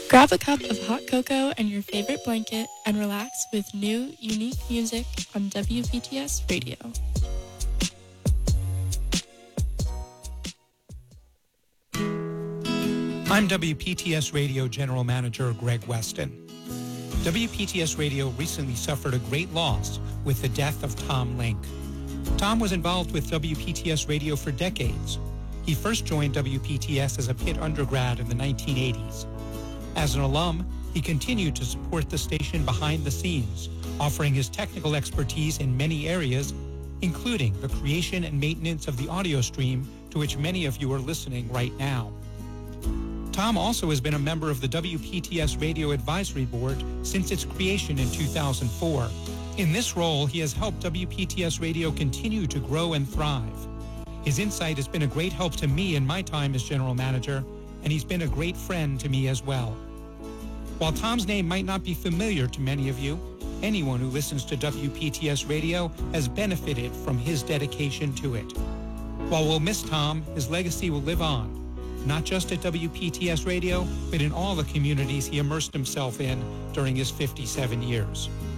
Grab a cup of hot cocoa and your favorite blanket and relax with new, unique music on WPTS Radio. I'm WPTS Radio General Manager Greg Weston. WPTS Radio recently suffered a great loss with the death of Tom Link. Tom was involved with WPTS Radio for decades. He first joined WPTS as a Pitt undergrad in the 1980s. As an alum, he continued to support the station behind the scenes, offering his technical expertise in many areas, including the creation and maintenance of the audio stream to which many of you are listening right now. Tom also has been a member of the WPTS Radio Advisory Board since its creation in 2004. In this role, he has helped WPTS Radio continue to grow and thrive. His insight has been a great help to me in my time as general manager, and he's been a great friend to me as well. While Tom's name might not be familiar to many of you, anyone who listens to WPTS Radio has benefited from his dedication to it. While we'll miss Tom, his legacy will live on, not just at WPTS Radio, but in all the communities he immersed himself in during his 57 years.